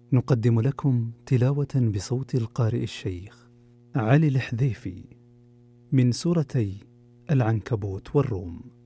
نقدم لكم تلاوة بصوت القارئ الشيخ علي الحذيفي من سورتي العنكبوت والروم.